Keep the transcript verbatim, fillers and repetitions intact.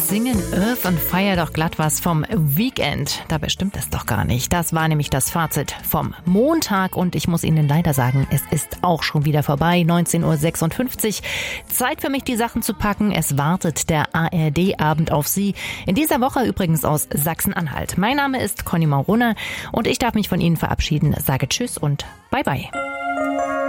singen Earth and Fire doch glatt was vom Weekend. Dabei stimmt es doch gar nicht. Das war nämlich das Fazit vom Montag und ich muss Ihnen leider sagen, es ist auch schon wieder vorbei. neunzehn Uhr sechsundfünfzig. Zeit für mich, die Sachen zu packen. Es wartet der A R D-Abend auf Sie. In dieser Woche übrigens aus Sachsen-Anhalt. Mein Name ist Conny Maurona und ich darf mich von Ihnen verabschieden. Sage Tschüss und Bye-bye.